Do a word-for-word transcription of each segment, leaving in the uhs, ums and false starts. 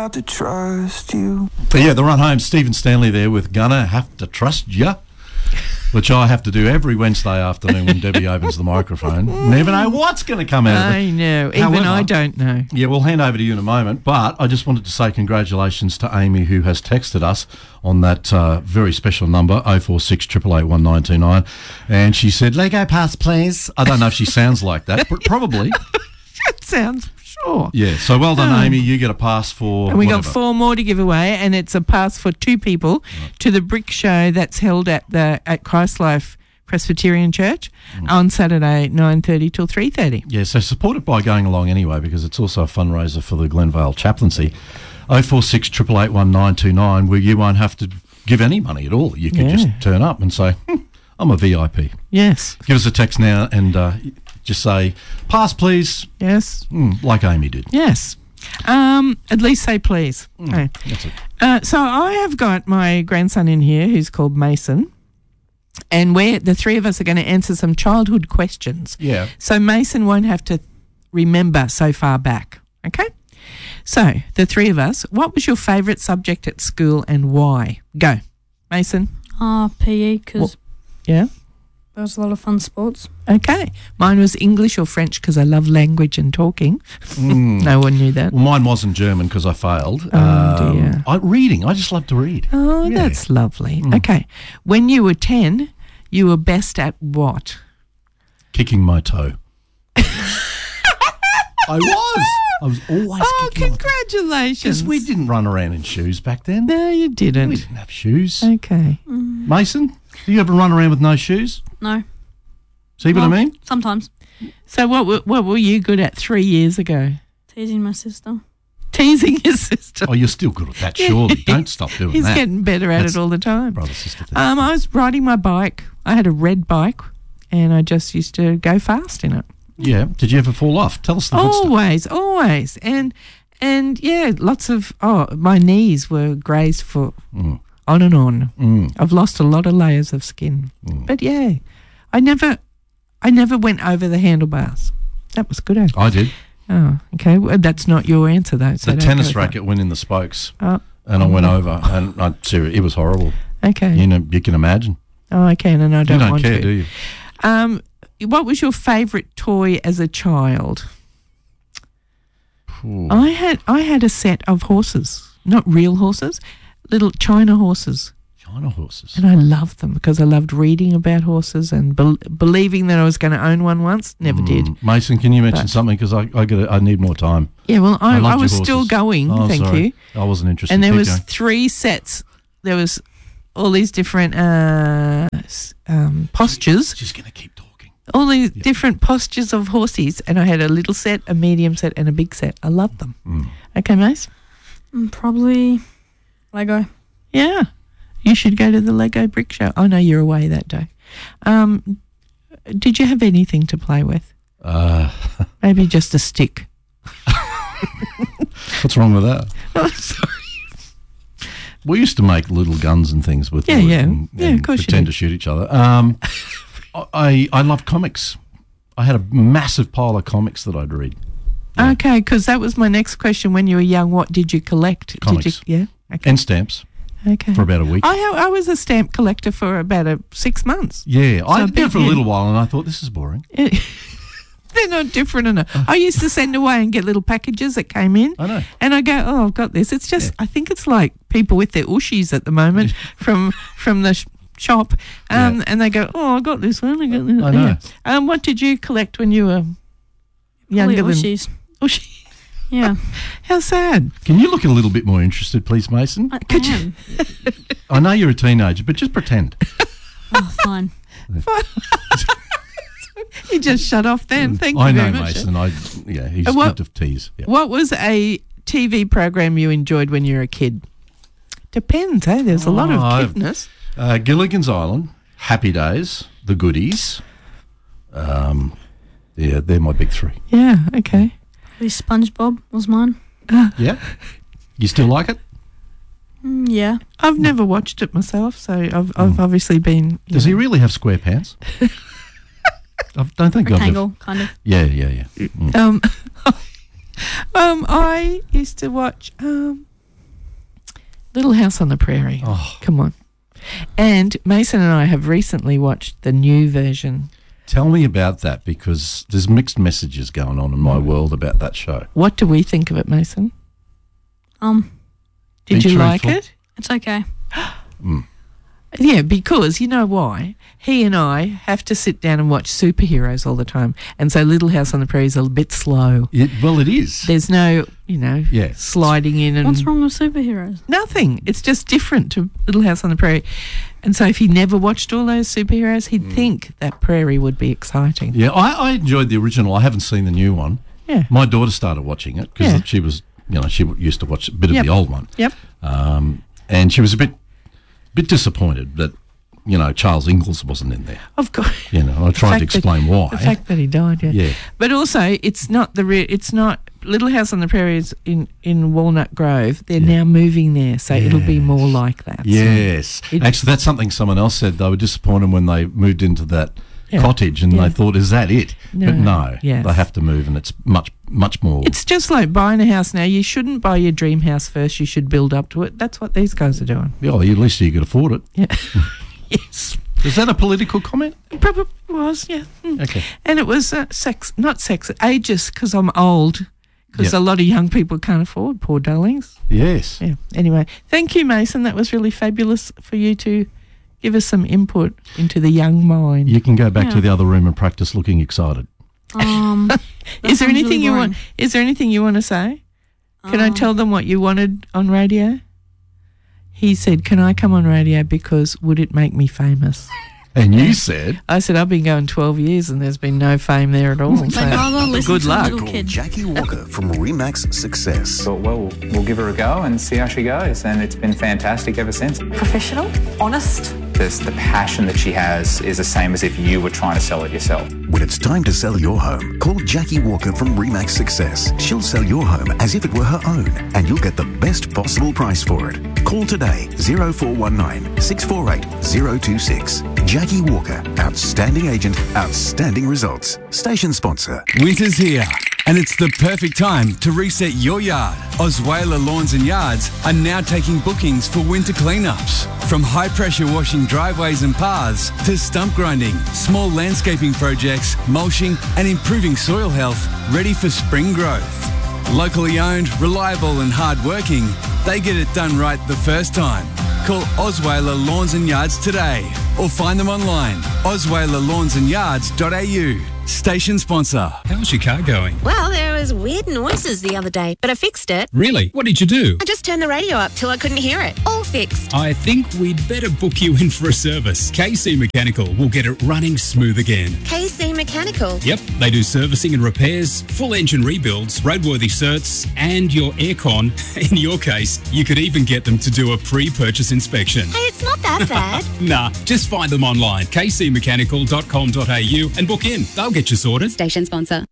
have to trust you. But yeah, the run home, Stephen Stanley there with Gonna Have to Trust Ya, which I have to do every Wednesday afternoon when Debbie opens the microphone. Never know what's going to come out of it. I know. Even However, I don't know. Yeah, we'll hand over to you in a moment, but I just wanted to say congratulations to Amy, who has texted us on that uh, very special number, oh four six, eight eight eight, one nine two nine, and she said, Lego pass, please. I don't know if she sounds like that, but probably. It sounds sure. Yeah, so well done, Oh. Amy. You get a pass for And we whatever. got four more to give away, and it's a pass for two people Right. to the Brick Show that's held at the at Christ Life Presbyterian Church Mm. on Saturday, nine thirty till three thirty. Yeah, so support it by going along anyway, because it's also a fundraiser for the Glenvale Chaplaincy. oh four six, eight eight eight, one nine two nine, where you won't have to give any money at all. You can Yeah. just turn up and say, hmm, I'm a V I P. Yes. Give us a text now and uh, just say, pass please, Yes. mm, like Amy did. Yes. Um, at least say please. Mm, Okay. That's it. Uh, so I have got my grandson in here who's called Mason, and we're, the three of us are going to answer some childhood questions. Yeah. So Mason won't have to remember so far back, okay? So the three of us, what was your favourite subject at school and why? Go. Mason? Uh, P E, because Yeah? there was a lot of fun sports. Okay. Mine was English or French because I love language and talking. Mm. No one knew that. Well, mine wasn't German because I failed. Oh, dear. I, reading. I just love to read. Oh, Yeah. that's lovely. Mm. Okay. When you were ten, you were best at what? Kicking my toe. I was. I was always Oh, kicking my toe. congratulations. Because we didn't run around in shoes back then. No, you We didn't. didn't have shoes. Okay. Mason, do you ever run around with no shoes? No. See what I Well, mean? Sometimes. So what were, what were you good at three years ago? Teasing my sister. Teasing your sister. Oh, you're still good at that, surely. Don't stop doing He's that. getting better at That's it all the time. Brother, sister thing. Um, I was riding my bike. I had a red bike, and I just used to go fast in it. Yeah. Did you ever fall off? Tell us the good stuff. Always, always, and and yeah, lots of. Oh, my knees were grazed for Mm. on and on. Mm. I've lost a lot of layers of skin, Mm. but yeah, I never, I never went over the handlebars. That was good. Eh? I did. Oh, okay. Well, that's not your answer though. So The don't tennis go there. racket went in the spokes, Oh, and I went over, and I, seriously, it was horrible. okay. You know, you can imagine. Oh, I can, and I don't, you don't want care, to. do you? Um, what was your favourite toy as a child? Ooh. I had I had a set of horses, not real horses, little China horses, China horses. and I loved them because I loved reading about horses and bel believing that I was going to own one once. Never did. Mm. Mason, can you mention But- something? Because I, I, get I need more time. Yeah, well, I, I, loved your was still horses. going. Oh, thank sorry. you. I wasn't interested. And there Keep was going. three sets. There was all these different uh, s- um, postures. Just going to keep talking. all these Yeah. different postures of horses, and I had a little set, a medium set, and a big set. I loved them. Mm. Okay, Mace? Mm, Probably Lego. Yeah. You should go to the Lego Brick Show. Oh, no, you're away that day. Um, did you have anything to play with? Uh, Maybe just a stick. what's wrong with that? Oh, sorry. We used to make little guns and things with Yeah, wood yeah. and, Yeah, and of course you pretend did. to shoot each other. Um, I I loved comics. I had a massive pile of comics that I'd read. Yeah. Okay, because that was my next question. When you were young, what did you collect? Comics. Did you, yeah. Okay. And stamps okay. for about a week. I ha- I was a stamp collector for about a six months. Yeah, I So did that for a big little hit. while, and I thought this is boring. They're not different enough. I used to send away and get little packages that came in. I know. And I go, oh, I've got this. It's just, Yeah. I think it's like people with their ushies at the moment from from the sh- shop. Um, Yeah. And they go, oh, I got this one. I got this. I know. Yeah. Um, what did you collect when you were younger Probably than Ushies. Ushi? Yeah. How sad. Can you look a little bit more interested, please, Mason? I Could you- am. I know you're a teenager, but just pretend. Oh, fine. You just shut off then. Thank you I know very much. Mason. I yeah, he's Uh, what- good to tease. Yeah. What was a T V program you enjoyed when you were a kid? Depends, eh? There's a lot of Oh, I've- kidness. Uh, Gilligan's Island, Happy Days, The Goodies. Um, yeah, they're my big three. Yeah, okay. Probably SpongeBob was mine. Yeah, you still like it? Mm, yeah. I've never watched it myself, so I've I've obviously been. you Does he know. really have square pants? I don't think I've ever. Rectangle, kind of. Yeah, yeah, yeah. Mm. Um, um, I used to watch. Um, Little House on the Prairie. Oh. Come on. And Mason and I have recently watched the new version. Tell me about that, because there's mixed messages going on in my world about that show. What do we think of it, Mason? Um, Did Be you like truthful. it? it's okay. Yeah, because you know why? He and I have to sit down and watch superheroes all the time. And so Little House on the Prairie is a bit slow. It, well, it is. There's no, you know, Yeah. sliding in and What's wrong with superheroes? nothing. It's just different to Little House on the Prairie. And so if he never watched all those superheroes, he'd think that Prairie would be exciting. Yeah, I, I enjoyed the original. I haven't seen the new one. Yeah. My daughter started watching it because Yeah. she was, you know, she used to watch a bit of Yep. the old one. Yep. Um, and she was a bit, bit disappointed that, you know, Charles Ingalls wasn't in there. Of course. You know, I tried to fact that- explain why. The fact that he died, yeah. Yeah. But also, it's not the re- it's not Little House on the Prairie is in, in Walnut Grove. They're now moving there, so it'll be more like that. So Yes. it- Actually, that's something someone else said. They were disappointed when they moved into that Yeah. cottage, and Yeah. they thought, is that it? No. But no, Yes. they have to move, and it's much, much more. It's just like buying a house now. You shouldn't buy your dream house first. You should build up to it. That's what these guys are doing. Yeah, well, at least you could afford it. Yeah. Yes. Is that a political comment? It probably was, yeah. Mm. Okay. And it was uh, sex, not sex, ageist, because I'm old, because Yep. a lot of young people can't afford, poor darlings. Yes. Yeah. Anyway, thank you, Mason. That was really fabulous for you to give us some input into the young mind. You can go back to Yeah. the other room and practice looking excited. Um, that Is there sounds anything really you boring. want? Is there anything you want to say? Can I Um, tell them what you wanted on radio? He said, "Can I come on radio because would it make me famous?" And you said, I said, "I've been going twelve years and there's been no fame there at all." They'd So rather listen good to luck. little Call kid. Jackie Walker from Remax Success. Thought, well, we'll give her a go and see how she goes. And it's been fantastic ever since. Professional, honest. There's the passion that she has is the same as if you were trying to sell it yourself. When it's time to sell your home, call Jackie Walker from Remax Success. She'll sell your home as if it were her own, and you'll get the best possible price for it. Call today, zero four one nine, six four eight, zero two six. Jackie Walker, outstanding agent, outstanding results. Station sponsor. Winter's here, and it's the perfect time to reset your yard. Osweiler Lawns and Yards are now taking bookings for winter cleanups. From high-pressure washing driveways and paths to stump grinding, small landscaping projects, mulching and improving soil health, ready for spring growth. Locally owned, reliable and hard-working, they get it done right the first time. Call Osweiler Lawns and Yards today or find them online, osweiler lawns and yards dot a u. Station sponsor. How's your car going? Well, there was weird noises the other day, but I fixed it. Really? What did you do? I just turned the radio up till I couldn't hear it. All fixed. I think we'd better book you in for a service. K C Mechanical will get it running smooth again. K C Mechanical. Yep, they do servicing and repairs, full engine rebuilds, roadworthy certs, and your aircon. In your case, you could even get them to do a pre-purchase inspection. Hey, it's not that bad. Nah, just find them online, k c mechanical dot com dot a u, and book in. They'll get you sorted. Station sponsor.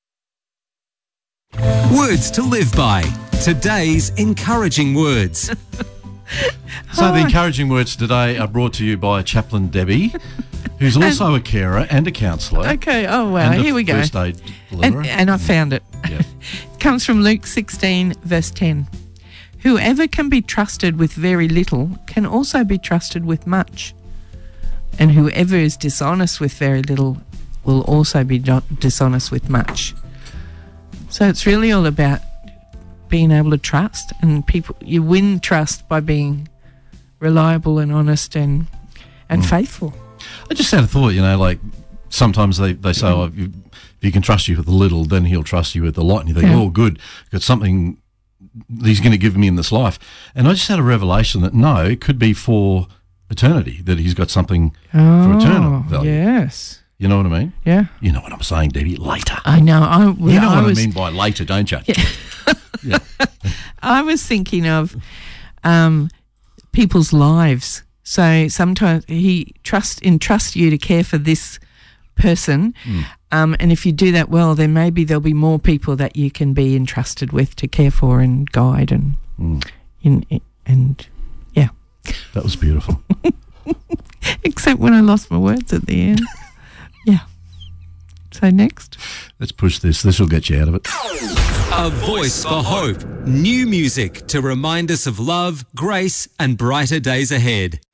Words to live by. Today's encouraging words. so the encouraging words today are brought to you by Chaplain Debbie, who's also a carer and a counsellor. Okay. Oh wow. and a Here we go. First aid deliverer. And, and I found it. Yeah. It comes from Luke sixteen, verse ten. Whoever can be trusted with very little can also be trusted with much. And whoever is dishonest with very little will also be do- dishonest with much. So it's really all about being able to trust, and people, you win trust by being reliable and honest and and faithful. I just had a thought, you know, like sometimes they, they say, oh, if you, if you can trust you with a little, then he'll trust you with a lot. And you think, Yeah. oh, good, got something he's going to give me in this life. And I just had a revelation that no, it could be for eternity, that he's got something for eternal value. Yes. You know what I mean? Yeah. You know what I'm saying, Debbie? Later. I know. I, well, You know I what was, I mean by later, don't you? Yeah. yeah. I was thinking of um, people's lives. So sometimes he trust entrust you to care for this person, Mm. um, and if you do that well, then maybe there'll be more people that you can be entrusted with to care for and guide and Mm. in, in, and yeah. That was beautiful. Except when I lost my words at the end. Yeah. So next. Let's push this. This will get you out of it. A voice for hope. New music to remind us of love, grace, and brighter days ahead.